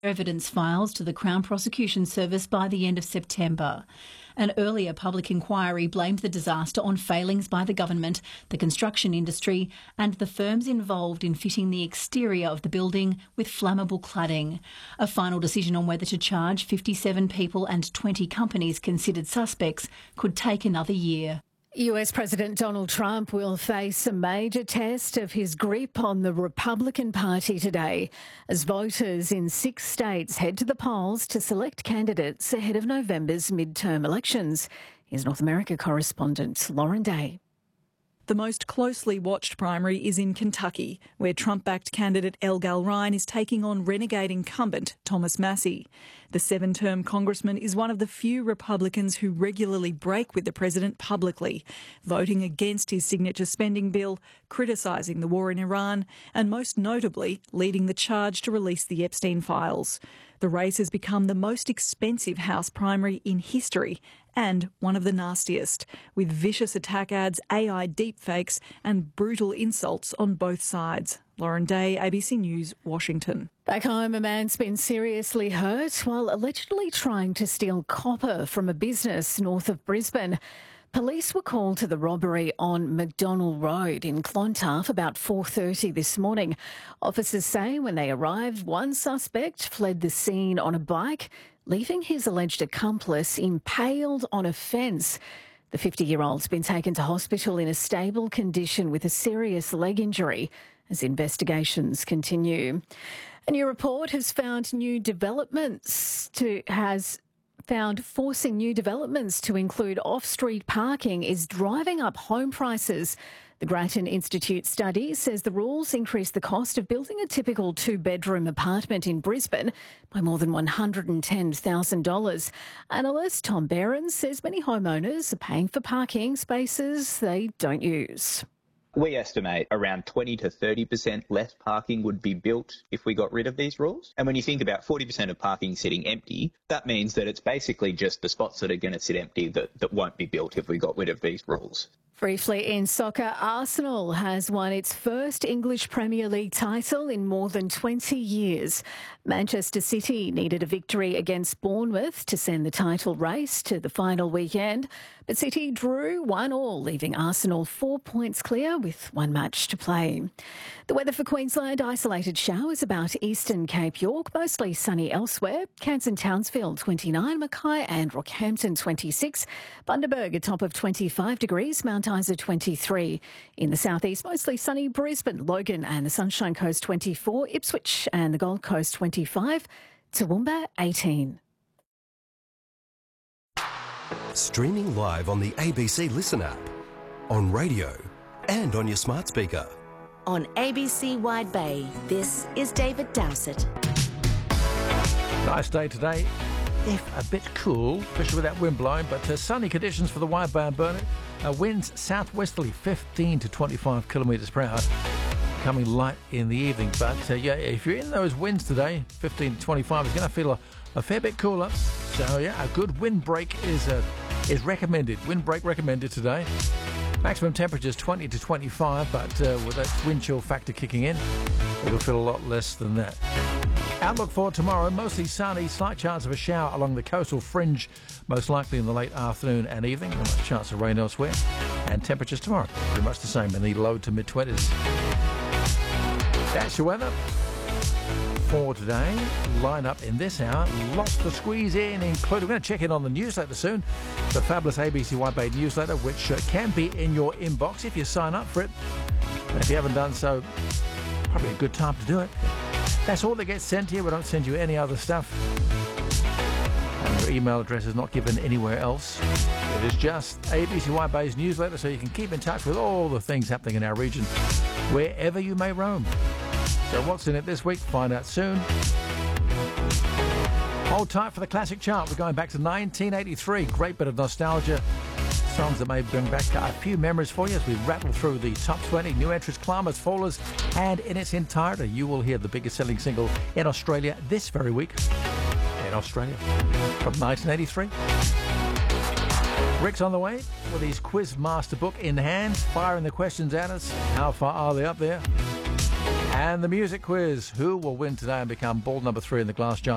evidence files to the Crown Prosecution Service by the end of September. An earlier public inquiry blamed the disaster on failings by the government, the construction industry and the firms involved in fitting the exterior of the building with flammable cladding. A final decision on whether to charge 57 people and 20 companies considered suspects could take another year. US President Donald Trump will face a major test of his grip on the Republican Party today as voters in 6 states head to the polls to select candidates ahead of November's midterm elections. Here's North America correspondent Lauren Day. The most closely watched primary is in Kentucky, where Trump-backed candidate Elgal Ryan is taking on renegade incumbent Thomas Massie. The 7-term congressman is one of the few Republicans who regularly break with the president publicly, voting against his signature spending bill, criticising the war in Iran, and most notably leading the charge to release the Epstein files. The race has become the most expensive House primary in history and one of the nastiest, with vicious attack ads, AI deepfakes and brutal insults on both sides. Lauren Day, ABC News, Washington. Back home, a man's been seriously hurt while allegedly trying to steal copper from a business north of Brisbane. Police were called to the robbery on McDonald Road in Clontarf about 4:30 this morning. Officers say when they arrived, one suspect fled the scene on a bike, leaving his alleged accomplice impaled on a fence. The 50-year-old's been taken to hospital in a stable condition with a serious leg injury as investigations continue. A new report has found forcing new developments to include off-street parking is driving up home prices. The Grattan Institute study says the rules increase the cost of building a typical 2-bedroom apartment in Brisbane by more than $110,000. Analyst Tom Behrens says many homeowners are paying for parking spaces they don't use. We estimate around 20 to 30% less parking would be built if we got rid of these rules. And when you think about 40% of parking sitting empty, that means that it's basically just the spots that are going to sit empty that won't be built if we got rid of these rules. Briefly in soccer, Arsenal has won its first English Premier League title in more than 20 years. Manchester City needed a victory against Bournemouth to send the title race to the final weekend, but City drew 1-1, leaving Arsenal 4 points clear with one match to play. The weather for Queensland: isolated showers about eastern Cape York, mostly sunny elsewhere. Cairns and Townsville 29, Mackay and Rockhampton 26, Bundaberg a top of 25 degrees, Mount Isa 23. In the southeast, mostly sunny Brisbane, Logan and the Sunshine Coast 24, Ipswich and the Gold Coast 25, Toowoomba 18. Streaming live on the ABC Listen app, on radio and on your smart speaker. On ABC Wide Bay, this is David Dowsett. Nice day today, if a bit cool, especially with that wind blowing, but sunny conditions for the Wide Bay and Burnett. Winds southwesterly 15 to 25 kilometres per hour, coming light in the evening. But if you're in those winds today, 15 to 25, it's going to feel a fair bit cooler. So a good windbreak is recommended. Windbreak recommended today. Maximum temperatures 20 to 25, but with that wind chill factor kicking in, it'll feel a lot less than that. Outlook for tomorrow, mostly sunny, slight chance of a shower along the coastal fringe, most likely in the late afternoon and evening, not much chance of rain elsewhere. And temperatures tomorrow, pretty much the same in the low to mid-20s. That's your weather for today. Line up in this hour, lots to squeeze in, including, we're going to check in on the newsletter soon, the fabulous ABC Wide Bay newsletter, which can be in your inbox if you sign up for it. And if you haven't done so, probably a good time to do it. That's all that gets sent to you. We don't send you any other stuff. And your email address is not given anywhere else. It is just ABC Wide Bay's newsletter, so you can keep in touch with all the things happening in our region, wherever you may roam. So what's in it this week? Find out soon. Hold tight for the classic chart. We're going back to 1983. Great bit of nostalgia. Songs that may bring back a few memories for you as we rattle through the top 20 new entrants, climbers, fallers, and in its entirety, you will hear the biggest selling single in Australia this very week. In Australia, from 1983. Rick's on the way with his quiz master book in hand, firing the questions at us. How far are they up there? And the music quiz. Who will win today and become ball number 3 in the Glass Giant?